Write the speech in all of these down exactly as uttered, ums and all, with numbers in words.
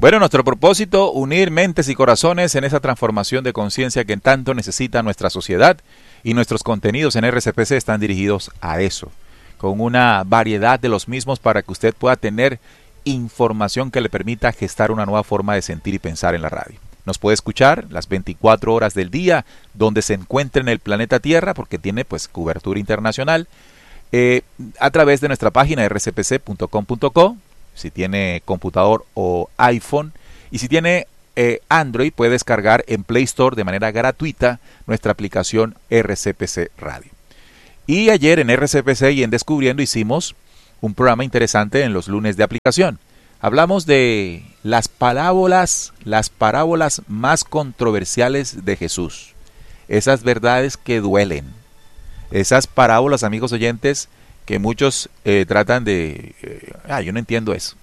Bueno, nuestro propósito, unir mentes y corazones en esa transformación de conciencia que tanto necesita nuestra sociedad, y nuestros contenidos en R C P C están dirigidos a eso, con una variedad de los mismos para que usted pueda tener información que le permita gestar una nueva forma de sentir y pensar en la radio. Nos puede escuchar las veinticuatro horas del día, donde se encuentre en el planeta Tierra, porque tiene pues cobertura internacional, eh, a través de nuestra página r c p c punto com punto co. Si tiene computador o iPhone, y si tiene eh, Android, puede descargar en Play Store de manera gratuita nuestra aplicación R C P C Radio. Y ayer en R C P C y en Descubriendo hicimos un programa interesante en los lunes de aplicación. Hablamos de las parábolas, las parábolas más controversiales de Jesús. Esas verdades que duelen. Esas parábolas, amigos oyentes, que muchos eh, tratan de... Eh, ah, yo no entiendo eso.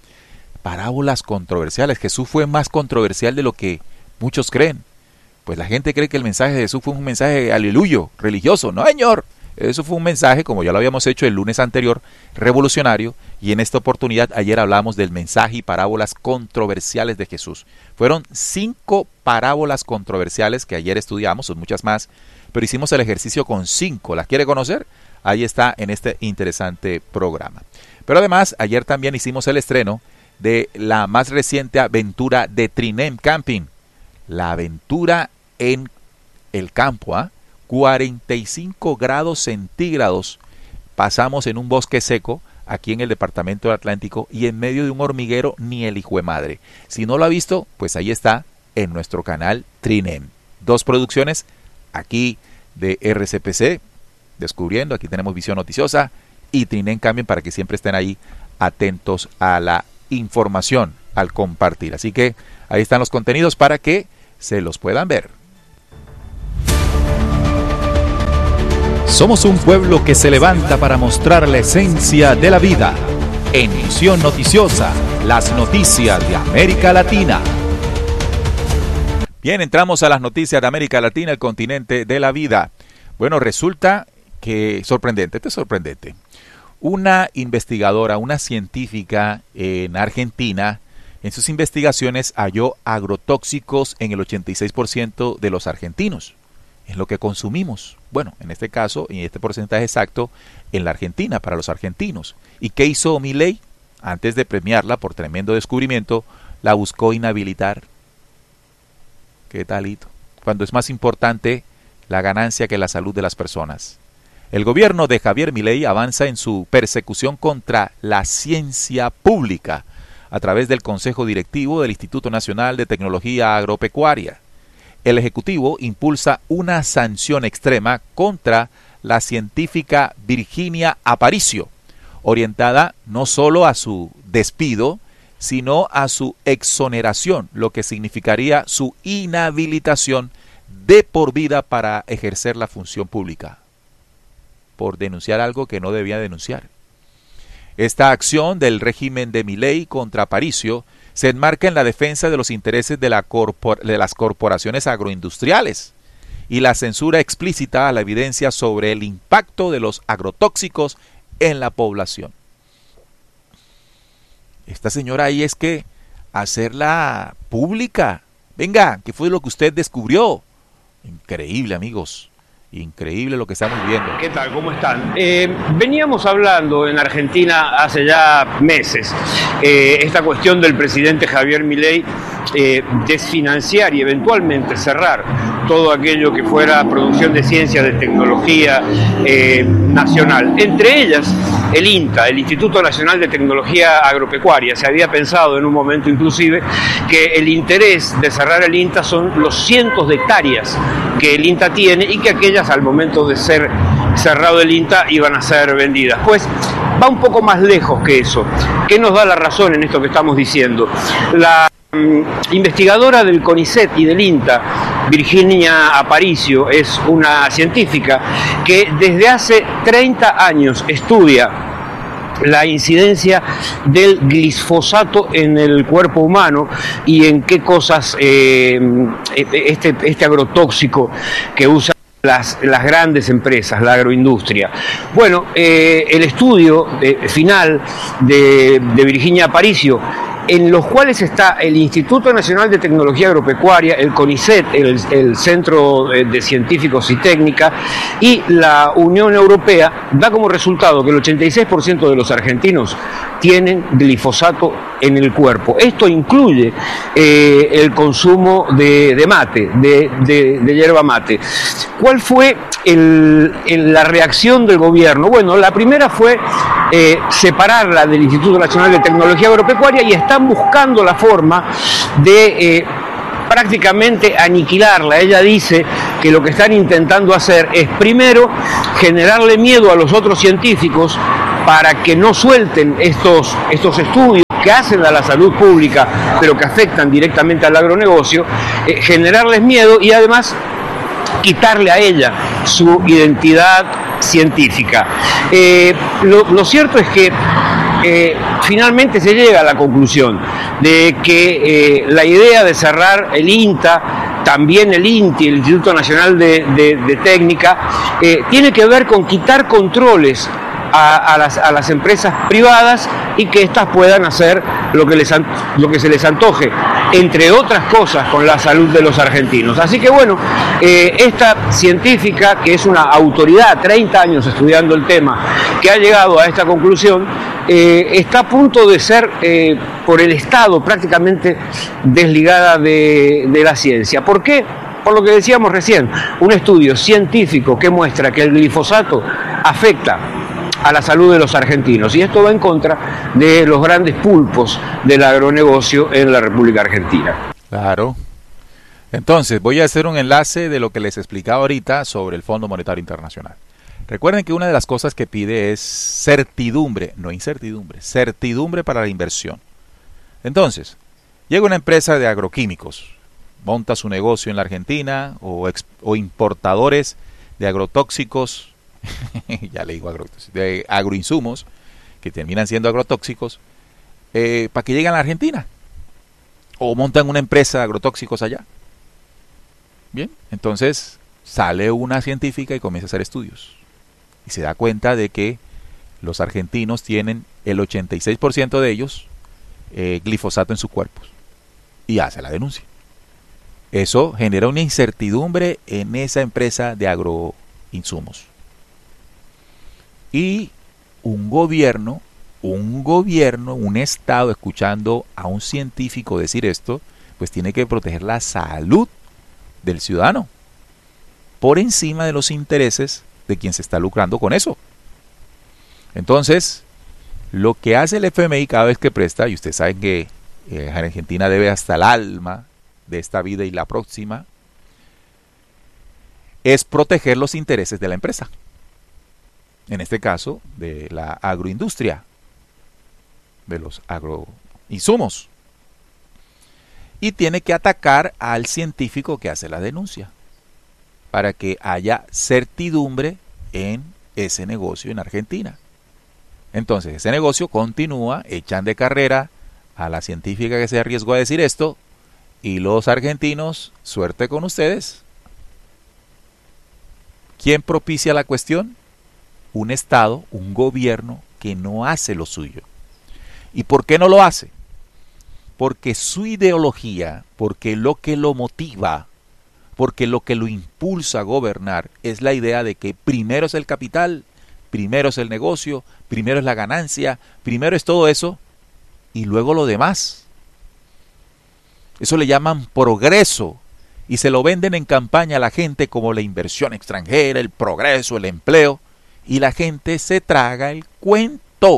Parábolas controversiales. Jesús fue más controversial de lo que muchos creen. Pues la gente cree que el mensaje de Jesús fue un mensaje aleluyo, religioso. No, señor. Eso fue un mensaje, como ya lo habíamos hecho el lunes anterior, revolucionario. Y en esta oportunidad, ayer hablamos del mensaje y parábolas controversiales de Jesús. Fueron cinco parábolas controversiales que ayer estudiamos, son muchas más, pero hicimos el ejercicio con cinco. ¿Las quiere conocer? Ahí está en este interesante programa. Pero además, ayer también hicimos el estreno de la más reciente aventura de Trinem Camping. La aventura en el campo, ¿ah? ¿eh? cuarenta y cinco grados centígrados. Pasamos en un bosque seco, aquí en el departamento del Atlántico, y en medio de un hormiguero, ni el hijo de madre. Si no lo ha visto, pues ahí está en nuestro canal Trinem. Dos producciones aquí de R C P C, Descubriendo, aquí tenemos Visión Noticiosa, y Trinem Camping, para que siempre estén ahí atentos a la información, al compartir. Así que ahí están los contenidos para que se los puedan ver. Somos un pueblo que se levanta para mostrar la esencia de la vida. En Visión Noticiosa, las noticias de América Latina. Bien, entramos a las noticias de América Latina, el continente de la vida. Bueno, resulta que sorprendente, esto es sorprendente. Una investigadora, una científica en Argentina, en sus investigaciones halló agrotóxicos en el ochenta y seis por ciento de los argentinos, en lo que consumimos. Bueno, en este caso, y este porcentaje exacto, en la Argentina, para los argentinos. ¿Y qué hizo Milei? Antes de premiarla por tremendo descubrimiento, la buscó inhabilitar. ¿Qué talito? Cuando es más importante la ganancia que la salud de las personas. El gobierno de Javier Milei avanza en su persecución contra la ciencia pública a través del Consejo Directivo del Instituto Nacional de Tecnología Agropecuaria. El Ejecutivo impulsa una sanción extrema contra la científica Virginia Aparicio, orientada no solo a su despido, sino a su exoneración, lo que significaría su inhabilitación de por vida para ejercer la función pública, por denunciar algo que no debía denunciar. Esta acción del régimen de Milei contra Aparicio se enmarca en la defensa de los intereses de, la corpor- de las corporaciones agroindustriales y la censura explícita a la evidencia sobre el impacto de los agrotóxicos en la población. Esta señora ahí es que hacerla pública. Venga, ¿qué fue lo que usted descubrió? Increíble, amigos. Increíble lo que estamos viendo. ¿Qué tal? ¿Cómo están? Eh, veníamos hablando en Argentina hace ya meses eh, esta cuestión del presidente Javier Milei, eh, desfinanciar y eventualmente cerrar todo aquello que fuera producción de ciencia, de tecnología eh, nacional. Entre ellas, el INTA, el Instituto Nacional de Tecnología Agropecuaria. Se había pensado en un momento inclusive que el interés de cerrar el INTA son los cientos de hectáreas que el INTA tiene y que aquellas al momento de ser cerrado el INTA iban a ser vendidas. Pues va un poco más lejos que eso. ¿Qué nos da la razón en esto que estamos diciendo? La um, investigadora del CONICET y del INTA, Virginia Aparicio, es una científica que desde hace treinta años estudia la incidencia del glifosato en el cuerpo humano y en qué cosas eh, este, este agrotóxico que usa Las, las grandes empresas, la agroindustria. Bueno, eh, el estudio eh, final de, de Virginia Aparicio en los cuales está el Instituto Nacional de Tecnología Agropecuaria, el CONICET, el, el Centro de Científicos y Técnica, y la Unión Europea, da como resultado que el ochenta y seis por ciento de los argentinos tienen glifosato en el cuerpo. Esto incluye eh, el consumo de, de mate, de, de, de yerba mate. ¿Cuál fue el, el, la reacción del gobierno? Bueno, la primera fue eh, separarla del Instituto Nacional de Tecnología Agropecuaria y están buscando la forma de eh, prácticamente aniquilarla. Ella dice que lo que están intentando hacer es primero generarle miedo a los otros científicos para que no suelten estos, estos estudios que hacen a la salud pública, pero que afectan directamente al agronegocio, eh, generarles miedo y además quitarle a ella su identidad científica. Eh, lo, lo cierto es que eh, finalmente se llega a la conclusión de que eh, la idea de cerrar el INTA, también el INTI, el Instituto Nacional de, de, de Técnica, eh, tiene que ver con quitar controles A, a, las, a las empresas privadas y que éstas puedan hacer lo que, les, lo que se les antoje, entre otras cosas con la salud de los argentinos. Así que bueno, eh, esta científica, que es una autoridad, treinta años estudiando el tema, que ha llegado a esta conclusión, eh, está a punto de ser eh, por el Estado prácticamente desligada de, de la ciencia. ¿Por qué? Por lo que decíamos recién, un estudio científico que muestra que el glifosato afecta a la salud de los argentinos, y esto va en contra de los grandes pulpos del agronegocio en la República Argentina. Claro. Entonces, voy a hacer un enlace de lo que les explicaba ahorita sobre el Fondo Monetario Internacional. Recuerden que una de las cosas que pide es certidumbre, no incertidumbre, certidumbre para la inversión. Entonces, llega una empresa de agroquímicos, monta su negocio en la Argentina, o, ex, o importadores de agrotóxicos, ya le digo agro, de agroinsumos que terminan siendo agrotóxicos, eh, para que lleguen a la Argentina, o montan una empresa de agrotóxicos allá. Bien, entonces sale una científica y comienza a hacer estudios y se da cuenta de que los argentinos tienen el ochenta y seis por ciento de ellos eh, glifosato en sus cuerpos, y hace la denuncia. Eso genera una incertidumbre en esa empresa de agroinsumos. Y un gobierno, un gobierno, un Estado, escuchando a un científico decir esto, pues tiene que proteger la salud del ciudadano por encima de los intereses de quien se está lucrando con eso. Entonces, lo que hace el F M I cada vez que presta, y ustedes saben que eh, Argentina debe hasta el alma de esta vida y la próxima, es proteger los intereses de la empresa. En este caso, de la agroindustria, de los agroinsumos. Y tiene que atacar al científico que hace la denuncia, para que haya certidumbre en ese negocio en Argentina. Entonces, ese negocio continúa, echan de carrera a la científica que se arriesgó a decir esto, y los argentinos, suerte con ustedes. ¿Quién propicia la cuestión? Un Estado, un gobierno que no hace lo suyo. ¿Y por qué no lo hace? Porque su ideología, porque lo que lo motiva, porque lo que lo impulsa a gobernar es la idea de que primero es el capital, primero es el negocio, primero es la ganancia, primero es todo eso y luego lo demás. Eso le llaman progreso y se lo venden en campaña a la gente como la inversión extranjera, el progreso, el empleo. Y la gente se traga el cuento.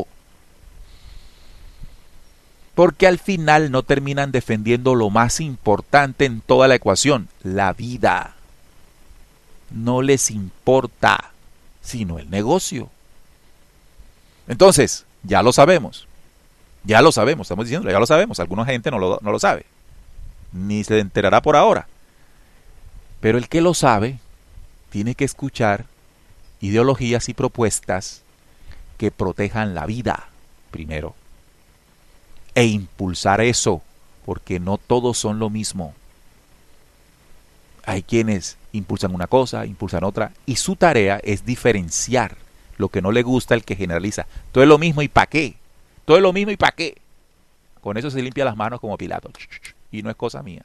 Porque al final no terminan defendiendo lo más importante en toda la ecuación, la vida. No les importa, sino el negocio. Entonces, ya lo sabemos. Ya lo sabemos, estamos diciendo, ya lo sabemos. Alguna gente no lo, no lo sabe. Ni se enterará por ahora. Pero el que lo sabe, tiene que escuchar ideologías y propuestas que protejan la vida primero e impulsar eso, porque no todos son lo mismo. Hay quienes impulsan una cosa, impulsan otra, y su tarea es diferenciar lo que no le gusta al que generaliza. Todo es lo mismo y ¿para qué? Todo es lo mismo y ¿para qué? Con eso se limpia las manos como Pilato. Y no es cosa mía.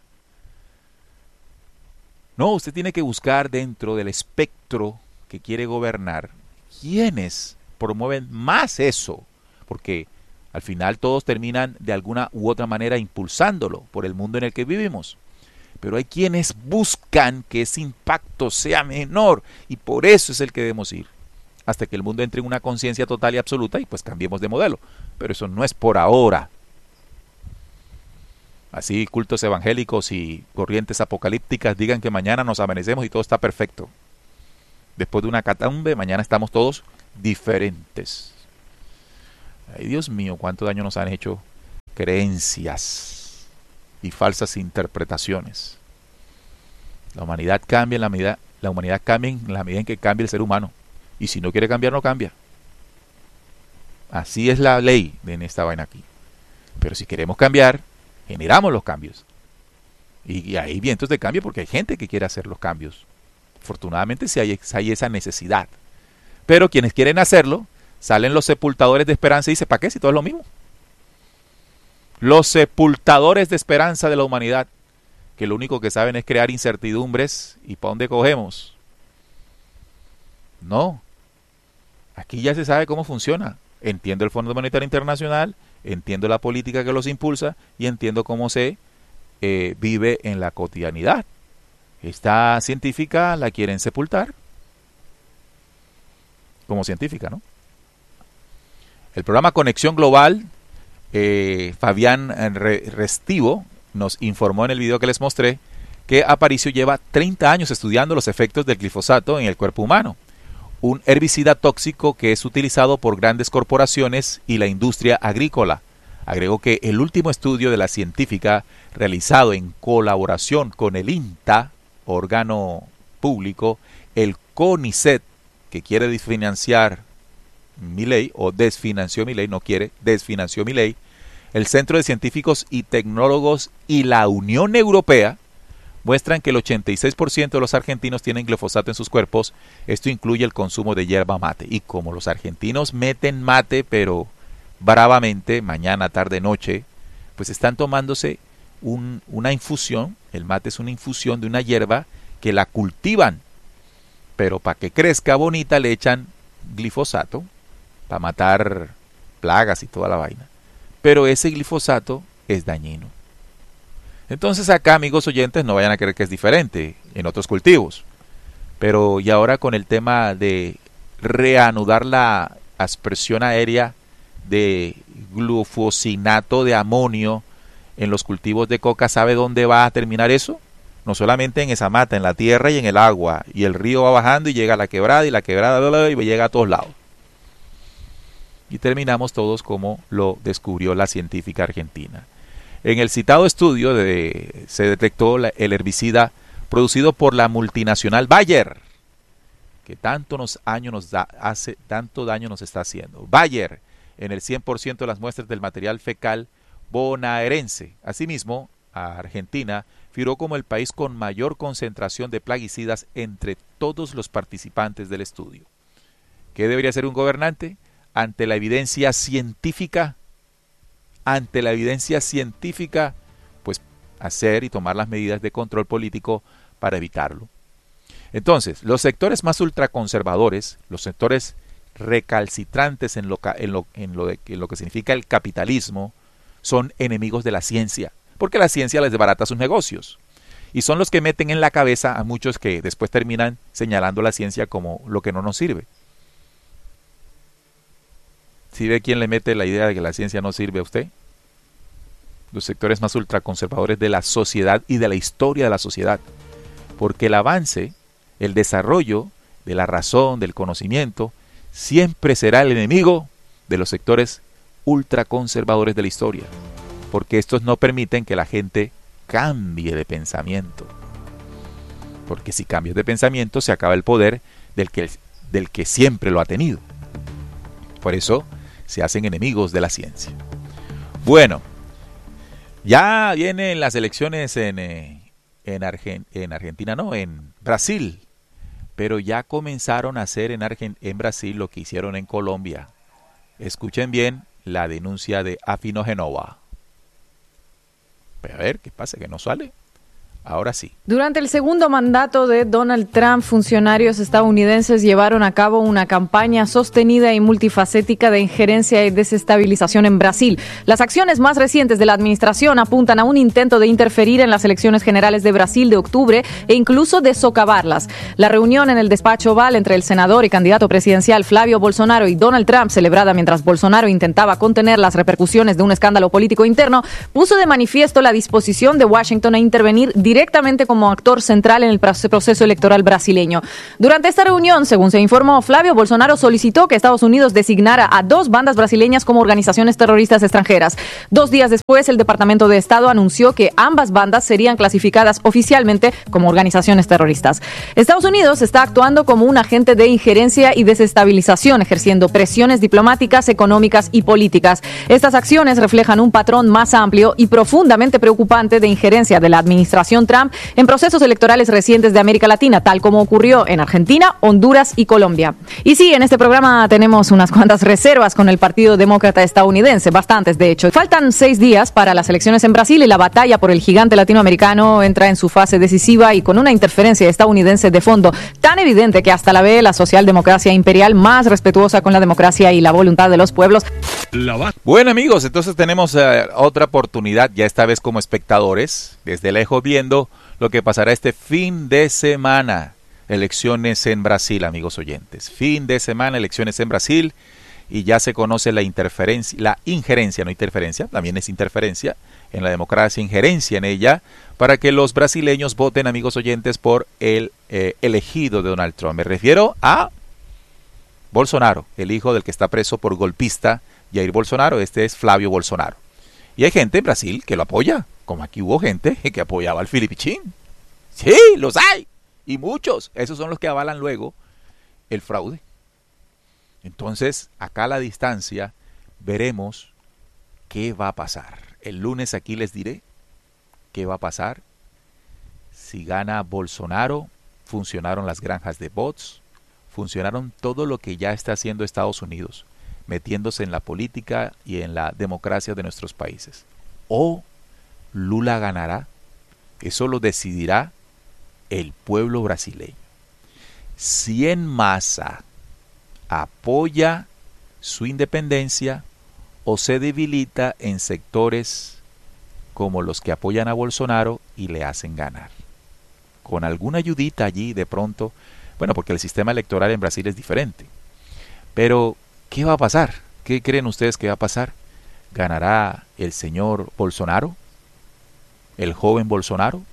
No, usted tiene que buscar dentro del espectro que quiere gobernar quiénes promueven más eso, porque al final todos terminan de alguna u otra manera impulsándolo por el mundo en el que vivimos. Pero hay quienes buscan que ese impacto sea menor y por eso es el que debemos ir. Hasta que el mundo entre en una conciencia total y absoluta y pues cambiemos de modelo. Pero eso no es por ahora. Así cultos evangélicos y corrientes apocalípticas digan que mañana nos amanecemos y todo está perfecto. Después de una catambe, mañana estamos todos diferentes. Ay, Dios mío, cuánto daño nos han hecho creencias y falsas interpretaciones. La humanidad cambia en la medida, la humanidad cambia en la medida en que cambia el ser humano. Y si no quiere cambiar, no cambia. Así es la ley en esta vaina aquí. Pero si queremos cambiar, generamos los cambios. Y, y hay vientos de cambio porque hay gente que quiere hacer los cambios. Afortunadamente sí hay, hay esa necesidad. Pero quienes quieren hacerlo, salen los sepultadores de esperanza y dicen, ¿para qué si todo es lo mismo? Los sepultadores de esperanza de la humanidad, que lo único que saben es crear incertidumbres. ¿Y para dónde cogemos? No. Aquí ya se sabe cómo funciona. Entiendo el Fondo Monetario Internacional, entiendo la política que los impulsa y entiendo cómo se eh, vive en la cotidianidad. Esta científica la quieren sepultar como científica, ¿no? El programa Conexión Global, eh, Fabián Restivo nos informó en el video que les mostré que Aparicio lleva treinta años estudiando los efectos del glifosato en el cuerpo humano, un herbicida tóxico que es utilizado por grandes corporaciones y la industria agrícola. Agregó que el último estudio de la científica, realizado en colaboración con el INTA, órgano público, el CONICET, que quiere desfinanciar mi ley, o desfinanció mi ley, no quiere, desfinanció mi ley, el Centro de Científicos y Tecnólogos y la Unión Europea, muestran que el ochenta y seis por ciento de los argentinos tienen glifosato en sus cuerpos. Esto incluye el consumo de yerba mate. Y como los argentinos meten mate, pero bravamente, mañana, tarde, noche, pues están tomándose un, una infusión. El mate es una infusión de una hierba que la cultivan, pero para que crezca bonita le echan glifosato para matar plagas y toda la vaina. Pero ese glifosato es dañino. Entonces acá, amigos oyentes, no vayan a creer que es diferente en otros cultivos. Pero y ahora con el tema de reanudar la aspersión aérea de glufosinato de amonio en los cultivos de coca, ¿sabe dónde va a terminar eso? No solamente en esa mata, en la tierra y en el agua. Y el río va bajando y llega a la quebrada y la quebrada y llega a todos lados. Y terminamos todos como lo descubrió la científica argentina. En el citado estudio de, se detectó la, el herbicida producido por la multinacional Bayer, que tanto nos, año nos da, hace, tanto daño nos está haciendo. Bayer, en el cien por ciento de las muestras del material fecal bonaerense. Asimismo, a Argentina figuró como el país con mayor concentración de plaguicidas entre todos los participantes del estudio. ¿Qué debería hacer un gobernante? Ante la evidencia científica, ante la evidencia científica, pues hacer y tomar las medidas de control político para evitarlo. Entonces, los sectores más ultraconservadores, los sectores recalcitrantes en lo, en lo, en lo, de, en lo que significa el capitalismo, son enemigos de la ciencia, porque la ciencia les desbarata sus negocios. Y son los que meten en la cabeza a muchos que después terminan señalando la ciencia como lo que no nos sirve. ¿Sí ve quién le mete la idea de que la ciencia no sirve a usted? Los sectores más ultraconservadores de la sociedad y de la historia de la sociedad. Porque el avance, el desarrollo de la razón, del conocimiento, siempre será el enemigo de los sectores ultraconservadores de la historia. Porque estos no permiten que la gente cambie de pensamiento. Porque si cambias de pensamiento se acaba el poder del que, del que siempre lo ha tenido. Por eso se hacen enemigos de la ciencia. Bueno, ya vienen las elecciones en, eh, en, Argen, en Argentina, no, en Brasil. Pero ya comenzaron a hacer en, Argen, en Brasil lo que hicieron en Colombia. Escuchen bien la denuncia de Afino Genova. Pero a ver, ¿qué pasa? ¿Que no sale? Ahora sí. Durante el segundo mandato de Donald Trump, funcionarios estadounidenses llevaron a cabo una campaña sostenida y multifacética de injerencia y desestabilización en Brasil. Las acciones más recientes de la administración apuntan a un intento de interferir en las elecciones generales de Brasil de octubre e incluso de socavarlas. La reunión en el despacho Oval entre el senador y candidato presidencial Flavio Bolsonaro y Donald Trump, celebrada mientras Bolsonaro intentaba contener las repercusiones de un escándalo político interno, puso de manifiesto la disposición de Washington a intervenir directamente directamente como actor central en el proceso electoral brasileño. Durante esta reunión, según se informó, Flavio Bolsonaro solicitó que Estados Unidos designara a dos bandas brasileñas como organizaciones terroristas extranjeras. Dos días después, el Departamento de Estado anunció que ambas bandas serían clasificadas oficialmente como organizaciones terroristas. Estados Unidos está actuando como un agente de injerencia y desestabilización, ejerciendo presiones diplomáticas, económicas y políticas. Estas acciones reflejan un patrón más amplio y profundamente preocupante de injerencia de la administración Trump en procesos electorales recientes de América Latina, tal como ocurrió en Argentina, Honduras y Colombia. Y sí, en este programa tenemos unas cuantas reservas con el Partido Demócrata estadounidense, bastantes de hecho. Faltan seis días para las elecciones en Brasil y la batalla por el gigante latinoamericano entra en su fase decisiva y con una interferencia estadounidense de fondo tan evidente que hasta la ve la socialdemocracia imperial más respetuosa con la democracia y la voluntad de los pueblos. Bueno, amigos, entonces tenemos uh, otra oportunidad, ya esta vez como espectadores, desde lejos viendo lo que pasará este fin de semana. Elecciones en Brasil, amigos oyentes. Fin de semana, elecciones en Brasil, y ya se conoce la interferencia, la injerencia, no interferencia, también es interferencia en la democracia, injerencia en ella, para que los brasileños voten, amigos oyentes, por el eh, elegido de Donald Trump. Me refiero a Bolsonaro, el hijo del que está preso por golpista, Jair Bolsonaro. Este es Flavio Bolsonaro. Y hay gente en Brasil que lo apoya, como aquí hubo gente que apoyaba al Filipichín. Sí, los hay. Y muchos. Esos son los que avalan luego el fraude. Entonces, acá a la distancia, veremos qué va a pasar. El lunes aquí les diré qué va a pasar. Si gana Bolsonaro, funcionaron las granjas de bots, funcionaron todo lo que ya está haciendo Estados Unidos, metiéndose en la política y en la democracia de nuestros países. O Lula ganará. Eso lo decidirá el pueblo brasileño. Si en masa apoya su independencia o se debilita en sectores como los que apoyan a Bolsonaro y le hacen ganar. Con alguna ayudita allí de pronto, bueno, porque el sistema electoral en Brasil es diferente. Pero, ¿qué va a pasar? ¿Qué creen ustedes que va a pasar? ¿Ganará el señor Bolsonaro? ¿El joven Bolsonaro?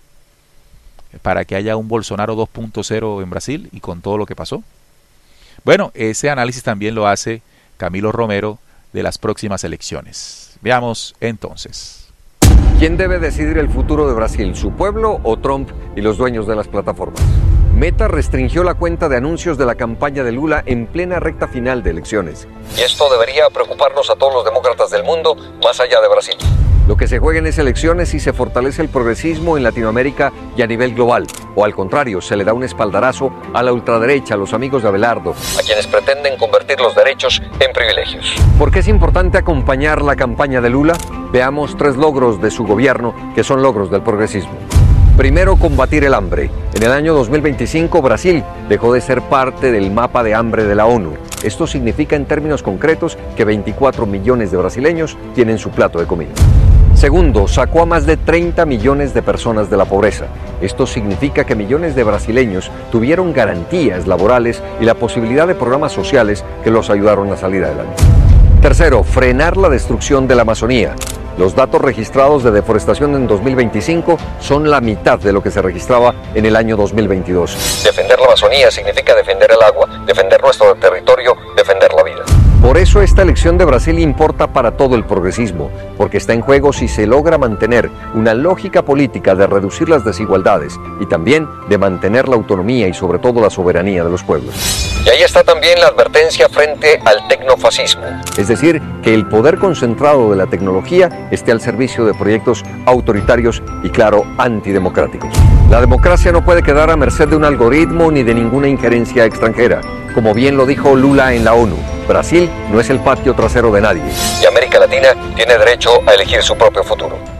¿Para que haya un Bolsonaro dos punto cero en Brasil y con todo lo que pasó? Bueno, ese análisis también lo hace Camilo Romero de las próximas elecciones. Veamos entonces. ¿Quién debe decidir el futuro de Brasil, su pueblo o Trump y los dueños de las plataformas? Meta restringió la cuenta de anuncios de la campaña de Lula en plena recta final de elecciones. Y esto debería preocuparnos a todos los demócratas del mundo, más allá de Brasil. Lo que se juega en esas elecciones si se fortalece el progresismo en Latinoamérica y a nivel global, o al contrario, se le da un espaldarazo a la ultraderecha, a los amigos de Abelardo, a quienes pretenden convertir los derechos en privilegios. ¿Por qué es importante acompañar la campaña de Lula? Veamos tres logros de su gobierno que son logros del progresismo. Primero, combatir el hambre. En el año dos mil veinticinco, Brasil dejó de ser parte del mapa de hambre de la ONU. Esto significa en términos concretos que veinticuatro millones de brasileños tienen su plato de comida. Segundo, sacó a más de treinta millones de personas de la pobreza. Esto significa que millones de brasileños tuvieron garantías laborales y la posibilidad de programas sociales que los ayudaron a salir adelante. Tercero, frenar la destrucción de la Amazonía. Los datos registrados de deforestación en dos mil veinticinco son la mitad de lo que se registraba en el año dos mil veintidós. Defender la Amazonía significa defender el agua, defender nuestro territorio, defender la vida. Por eso esta elección de Brasil importa para todo el progresismo, porque está en juego si se logra mantener una lógica política de reducir las desigualdades y también de mantener la autonomía y sobre todo la soberanía de los pueblos. Y ahí está también la advertencia frente al tecnofascismo, es decir, que el poder concentrado de la tecnología esté al servicio de proyectos autoritarios y, claro, antidemocráticos. La democracia no puede quedar a merced de un algoritmo ni de ninguna injerencia extranjera. Como bien lo dijo Lula en la ONU, Brasil no es el patio trasero de nadie y América Latina tiene derecho a elegir su propio futuro.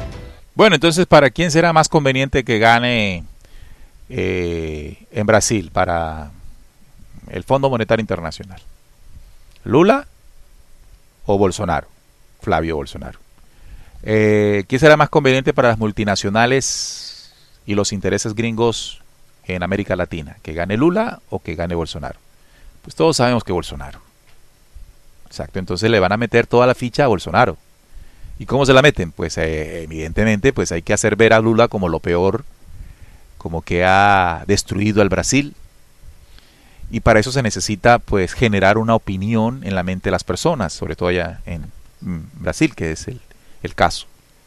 Bueno, entonces, ¿para quién será más conveniente que gane eh, en Brasil? Para el Fondo Monetario Internacional. ¿Lula o Bolsonaro? Flavio Bolsonaro. Eh, ¿Quién será más conveniente para las multinacionales y los intereses gringos en América Latina? ¿Que gane Lula o que gane Bolsonaro? Pues todos sabemos que Bolsonaro. Exacto, entonces le van a meter toda la ficha a Bolsonaro. ¿Y cómo se la meten? Pues eh, evidentemente pues hay que hacer ver a Lula como lo peor, como que ha destruido al Brasil. Y para eso se necesita pues generar una opinión en la mente de las personas, sobre todo allá en mm, Brasil, que es el, el caso.